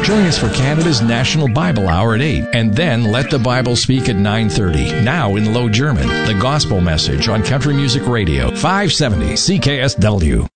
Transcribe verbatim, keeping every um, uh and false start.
Join us for Canada's National Bible Hour at eight, and then Let the Bible Speak at nine thirty. Now in Low German, the gospel message on Country Music Radio, five seventy C K S W.